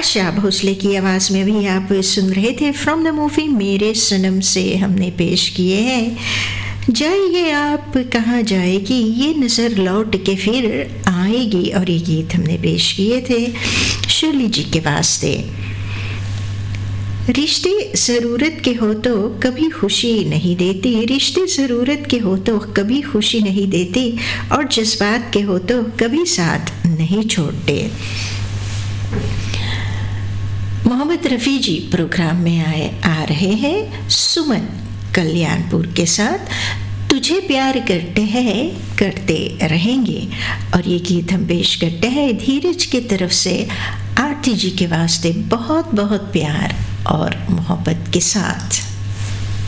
आशा भोसले की आवाज़ में भी आप सुन रहे थे फ्रॉम द मूवी मेरे सनम से हमने पेश किए हैं जाइए आप कहाँ जाएगी ये नज़र लौट के फिर आएगी। और ये गीत हमने पेश किए थे शर्ली जी के वास्ते। रिश्ते ज़रूरत के हो तो कभी खुशी नहीं देती, रिश्ते ज़रूरत के हो तो कभी खुशी नहीं देती, और जज्बात के हो तो कभी साथ नहीं छोड़ते। मोहम्मद रफ़ी जी प्रोग्राम में आ रहे हैं सुमन कल्याणपुर के साथ तुझे प्यार करते हैं करते रहेंगे। और ये गीत हम पेश करते हैं धीरज की तरफ से आरती जी के वास्ते बहुत बहुत प्यार और मोहब्बत के साथ।